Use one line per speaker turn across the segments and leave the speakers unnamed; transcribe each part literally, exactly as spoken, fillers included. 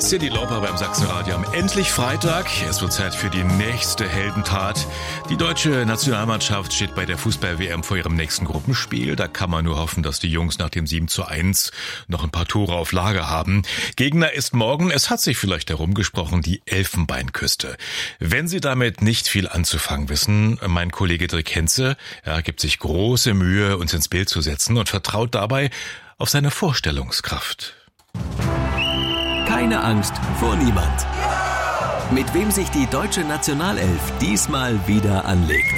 Cyndi Lauper beim Sachsenradio am endlich Freitag. Es wird Zeit für die nächste Heldentat. Die deutsche Nationalmannschaft steht bei der Fußball-W M vor ihrem nächsten Gruppenspiel. Da kann man nur hoffen, dass die Jungs nach dem sieben zu eins noch ein paar Tore auf Lager haben. Gegner ist morgen, es hat sich vielleicht herumgesprochen, die Elfenbeinküste. Wenn Sie damit nicht viel anzufangen wissen, mein Kollege Dirk Henze, ja, gibt sich große Mühe, uns ins Bild zu setzen und vertraut dabei auf seine Vorstellungskraft.
Keine Angst vor niemand. Mit wem sich die deutsche Nationalelf diesmal wieder anlegt.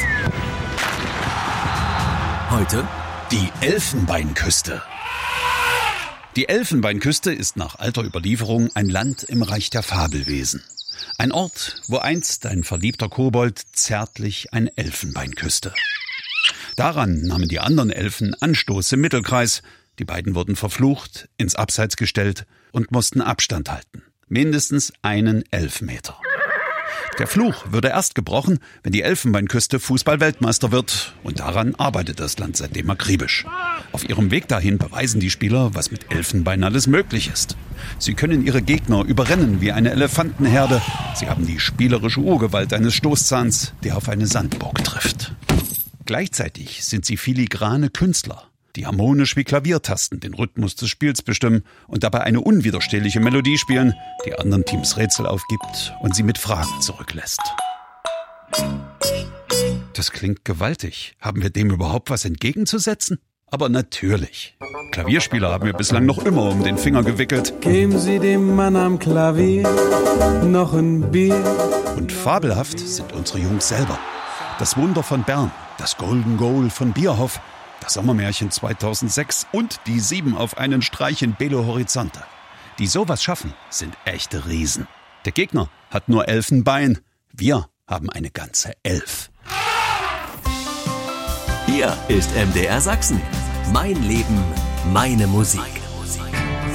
Heute
die Elfenbeinküste. Die Elfenbeinküste ist nach alter Überlieferung ein Land im Reich der Fabelwesen. Ein Ort, wo einst ein verliebter Kobold zärtlich ein Elfenbein küsste. Daran nahmen die anderen Elfen Anstoß im Mittelkreis. Die beiden wurden verflucht, ins Abseits gestellt und mussten Abstand halten. Mindestens einen Elfmeter. Der Fluch würde erst gebrochen, wenn die Elfenbeinküste Fußball-Weltmeister wird. Und daran arbeitet das Land seitdem akribisch. Auf ihrem Weg dahin beweisen die Spieler, was mit Elfenbein alles möglich ist. Sie können ihre Gegner überrennen wie eine Elefantenherde. Sie haben die spielerische Urgewalt eines Stoßzahns, der auf eine Sandburg trifft. Gleichzeitig sind sie filigrane Künstler, die harmonisch wie Klaviertasten den Rhythmus des Spiels bestimmen und dabei eine unwiderstehliche Melodie spielen, die anderen Teams Rätsel aufgibt und sie mit Fragen zurücklässt. Das klingt gewaltig. Haben wir dem überhaupt was entgegenzusetzen? Aber natürlich. Klavierspieler haben wir bislang noch immer um den Finger gewickelt.
Geben Sie dem Mann am Klavier noch ein Bier.
Und fabelhaft sind unsere Jungs selber. Das Wunder von Bern, das Golden Goal von Bierhoff, das Sommermärchen zweitausendsechs und die Sieben auf einen Streich in Belo Horizonte. Die sowas schaffen, sind echte Riesen. Der Gegner hat nur Elfenbein. Wir haben eine ganze Elf.
Hier ist M D R Sachsen. Mein Leben, meine Musik.